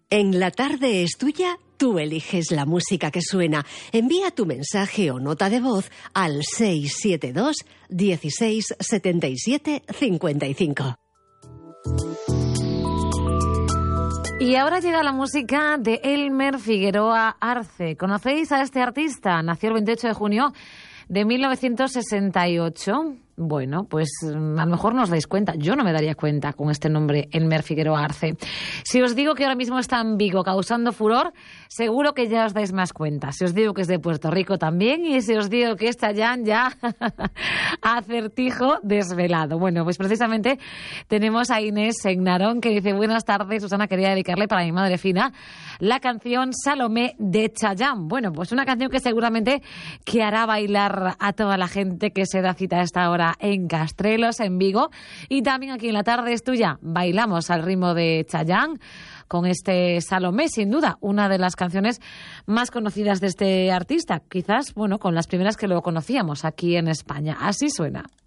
En La Tarde es Tuya, tú eliges la música que suena. Envía tu mensaje o nota de voz al 672 16 77 55. Y ahora llega la música de Elmer Figueroa Arce. ¿Conocéis a este artista? Nació el 28 de junio de 1968. Bueno, pues a lo mejor no os dais cuenta. Yo no me daría cuenta con este nombre, Elmer Figueroa Arce. Si os digo que ahora mismo está en Vigo causando furor, seguro que ya os dais más cuenta. Si os digo que es de Puerto Rico también, y si os digo que es Chayanne, ya acertijo desvelado. Bueno, pues precisamente tenemos a Inés Segnarón, que dice: buenas tardes, Susana, quería dedicarle para mi madre Fina la canción Salomé de Chayanne. Bueno, pues una canción que seguramente que hará bailar a toda la gente que se da cita a esta hora en Castrelos, en Vigo, y también aquí en La Tarde es Tuya. Bailamos al ritmo de Chayanne con este Salomé, sin duda, una de las canciones más conocidas de este artista. Quizás, bueno, con las primeras que lo conocíamos aquí en España. Así suena.